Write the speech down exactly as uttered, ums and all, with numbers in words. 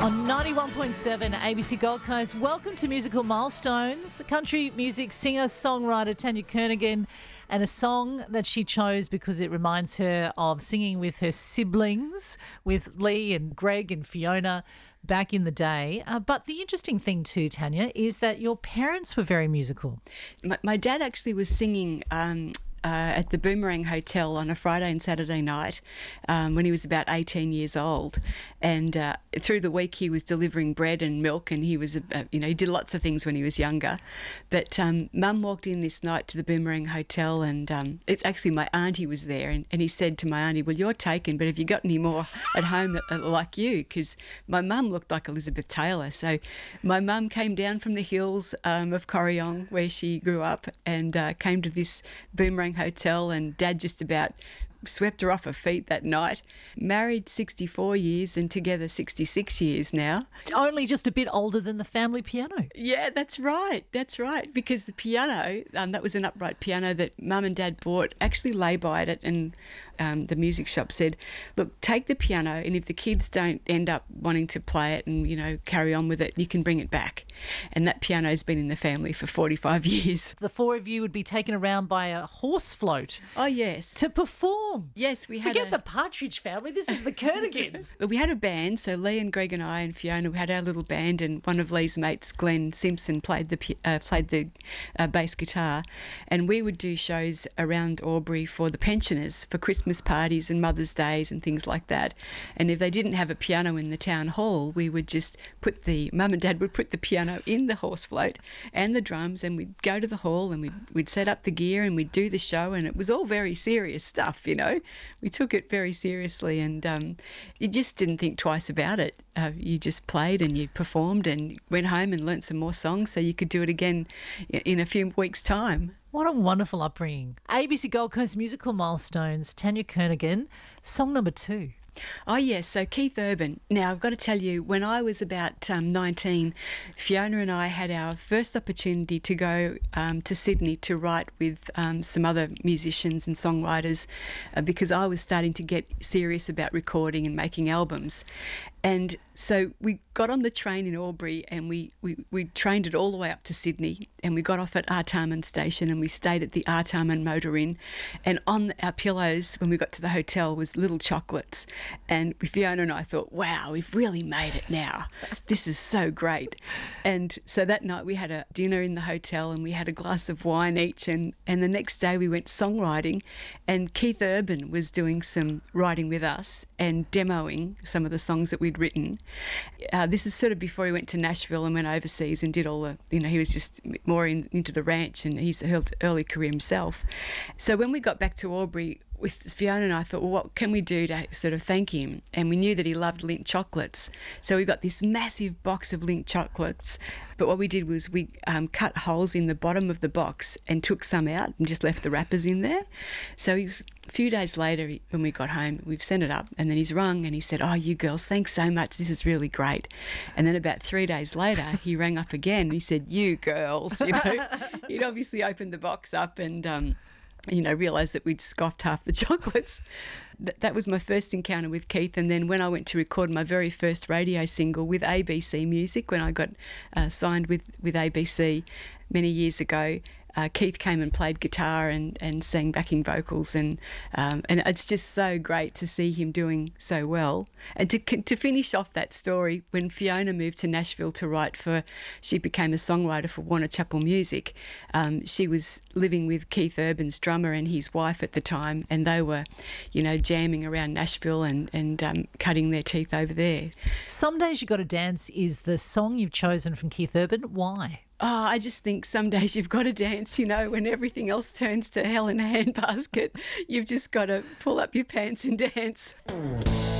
On ninety-one point seven A B C Gold Coast, welcome to Musical Milestones. Country music singer, songwriter Tanya Kernaghan, and a song that she chose because it reminds her of singing with her siblings, with Lee and Greg and Fiona back in the day. Uh, but the interesting thing too, Tanya, is that your parents were very musical. My, my dad actually was singing um, uh, at the Boomerang Hotel on a Friday and Saturday night um, when he was about eighteen years old. And uh, through the week he was delivering bread and milk, and he was, uh, you know, he did lots of things when he was younger. But um, Mum walked in this night to the Boomerang Hotel, and um, it's actually my auntie was there, and, and he said to my auntie, "Well, you're taken, but have you got any more at home that are like you?" Because my mum looked like Elizabeth Taylor. So my mum came down from the hills um, of Corryong, where she grew up, and uh, came to this Boomerang Hotel, and Dad just about swept her off her feet that night. Married sixty-four years and together sixty-six years now. Only just a bit older than the family piano. Yeah, that's right. That's right. Because the piano, um, that was an upright piano that Mum and Dad bought, actually lay-byed it, and um, the music shop said, "Look, take the piano, and if the kids don't end up wanting to play it and, you know, carry on with it, you can bring it back." And that piano's been in the family for forty-five years. The four of you would be taken around by a horse float. Oh, yes. To perform. Yes, we had Forget a... the Partridge Family, this was the Kernaghan's. We had a band, so Lee and Greg and I and Fiona, we had our little band, and one of Lee's mates, Glenn Simpson, played the uh, played the uh, bass guitar, and we would do shows around Albury for the pensioners, for Christmas parties and Mother's Days and things like that. And if they didn't have a piano in the town hall, we would just put the, Mum and Dad would put the piano in the horse float and the drums, and we'd go to the hall and we'd, we'd set up the gear and we'd do the show, and it was all very serious stuff, you know. We took it very seriously, and um, you just didn't think twice about it. Uh, you just played and you performed and went home and learnt some more songs so you could do it again in a few weeks' time. What a wonderful upbringing. A B C Gold Coast Musical Milestones, Tanya Kernaghan, song number two. Oh, yes, so Keith Urban. Now, I've got to tell you, when I was about um, nineteen, Fiona and I had our first opportunity to go um, to Sydney to write with um, some other musicians and songwriters uh, because I was starting to get serious about recording and making albums. And so we got on the train in Albury, and we, we, we trained it all the way up to Sydney, and we got off at Artarmon station, and we stayed at the Artarmon Motor Inn, and on our pillows when we got to the hotel was little chocolates. And Fiona and I thought, wow, we've really made it now. This is so great. And so that night we had a dinner in the hotel, and we had a glass of wine each, and, and the next day we went songwriting, and Keith Urban was doing some writing with us and demoing some of the songs that we'd written. Uh, this is sort of before he went to Nashville and went overseas and did all the, you know, he was just more in, into the ranch, and his early career himself. So when we got back to Albury, with Fiona and I thought, well, what can we do to sort of thank him? And we knew that he loved Lindt chocolates. So we got this massive box of Lindt chocolates. But what we did was we um, cut holes in the bottom of the box and took some out and just left the wrappers in there. So he's, a few days later, he, when we got home, we've sent it up, and then he's rung and he said, "Oh, you girls, thanks so much. This is really great." And then about three days later, he rang up again and he said, "You girls," you know. He'd obviously opened the box up and... Um, you know, realised that we'd scoffed half the chocolates. Th- that was my first encounter with Keith. And then when I went to record my very first radio single with A B C Music, when I got uh, signed with, with A B C many years ago, uh, Keith came and played guitar and, and sang backing vocals, and um, and it's just so great to see him doing so well. And to to finish off that story, when Fiona moved to Nashville to write for, she became a songwriter for Warner Chappell Music. Um, she was living with Keith Urban's drummer and his wife at the time, and they were, you know, jamming around Nashville and and um, cutting their teeth over there. Some Days You Gotta Dance is the song you've chosen from Keith Urban. Why? Oh, I just think some days you've got to dance, you know, when everything else turns to hell in a handbasket. You've just got to pull up your pants and dance.